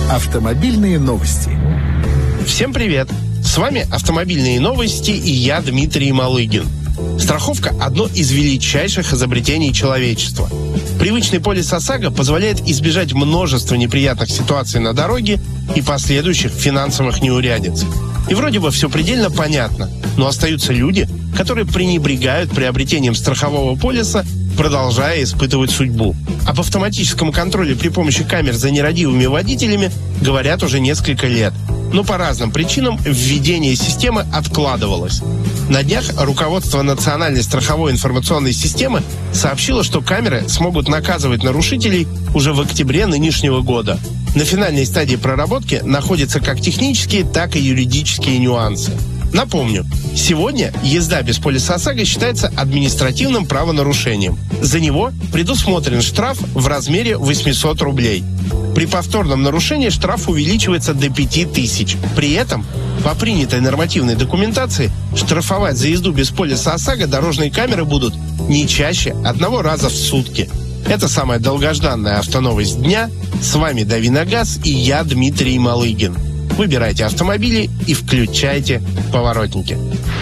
Автомобильные новости. Всем привет! С вами «Автомобильные новости» и я, Дмитрий Малыгин. Страховка – одно из величайших изобретений человечества. Привычный полис ОСАГО позволяет избежать множества неприятных ситуаций на дороге и последующих финансовых неурядиц. И вроде бы все предельно понятно, но остаются люди, которые пренебрегают приобретением страхового полиса, продолжая испытывать судьбу. Об автоматическом контроле при помощи камер за нерадивыми водителями говорят уже несколько лет. Но по разным причинам введение системы откладывалось. На днях руководство Национальной страховой информационной системы сообщило, что камеры смогут наказывать нарушителей уже в октябре нынешнего года. На финальной стадии проработки находятся как технические, так и юридические нюансы. Напомню, сегодня езда без полиса ОСАГО считается административным правонарушением. За него предусмотрен штраф в размере 800 рублей. При повторном нарушении штраф увеличивается до 5000. При этом, по принятой нормативной документации, штрафовать за езду без полиса ОСАГО дорожные камеры будут не чаще одного раза в сутки. Это самая долгожданная автоновость дня. С вами Дави на газ и я, Дмитрий Малыгин. Выбирайте автомобили и включайте поворотники.